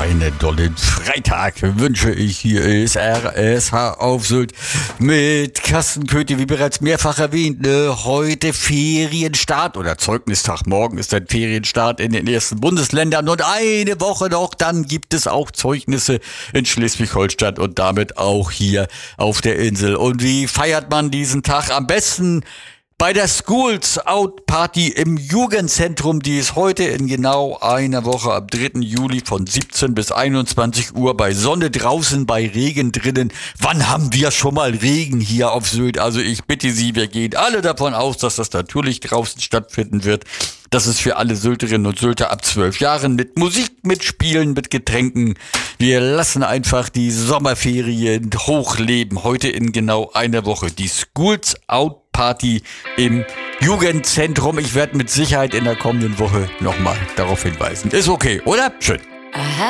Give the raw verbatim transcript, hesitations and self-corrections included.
einen dollen Freitag wünsche ich. Hier ist R S H auf Sylt mit Carsten Köthe, wie bereits mehrfach erwähnt. Ne? Heute Ferienstart oder Zeugnistag. Morgen ist ein Ferienstart in den ersten Bundesländern und eine Woche noch. Dann gibt es auch Zeugnisse in Schleswig-Holstein und damit auch hier auf der Insel. Und wie feiert man diesen Tag? Am besten bei der Schools Out Party im Jugendzentrum, die ist heute in genau einer Woche am dritten Juli von siebzehn bis einundzwanzig Uhr bei Sonne draußen, bei Regen drinnen. Wann haben wir schon mal Regen hier auf Sylt? Also ich bitte Sie, wir gehen alle davon aus, dass das natürlich draußen stattfinden wird. Das ist für alle Sylterinnen und Sylter ab zwölf Jahren mit Musik, mit Spielen, mit Getränken. Wir lassen einfach die Sommerferien hochleben. Heute in genau einer Woche die Schools Out Party im Jugendzentrum. Ich werde mit Sicherheit in der kommenden Woche nochmal darauf hinweisen. Ist okay, oder? Schön. Aha.